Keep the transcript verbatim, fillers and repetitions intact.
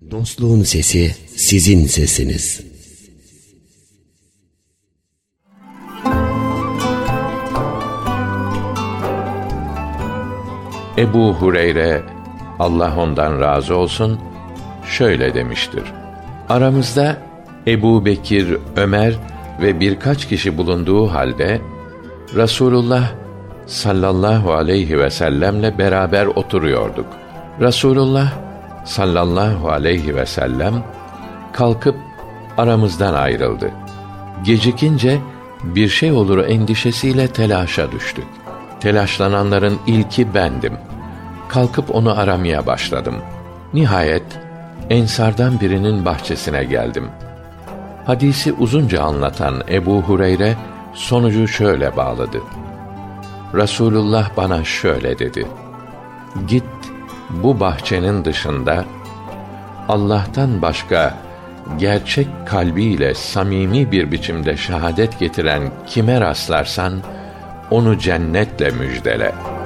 Dostluğun sesi sizin sesiniz. Ebu Hureyre, Allah ondan razı olsun, şöyle demiştir: aramızda Ebu Bekir, Ömer ve birkaç kişi bulunduğu halde Resulullah sallallahu aleyhi ve sellemle beraber oturuyorduk. Resulullah sallallahu aleyhi ve sellem kalkıp aramızdan ayrıldı. Gecikince bir şey olur endişesiyle telaşa düştük. Telaşlananların ilki bendim. Kalkıp onu aramaya başladım. Nihayet ensardan birinin bahçesine geldim. Hadisi uzunca anlatan Ebu Hureyre sonucu şöyle bağladı: Resulullah bana şöyle dedi: git bu bahçenin dışında Allah'tan başka gerçek kalbiyle samimi bir biçimde şehadet getiren kime rastlarsan onu cennetle müjdele.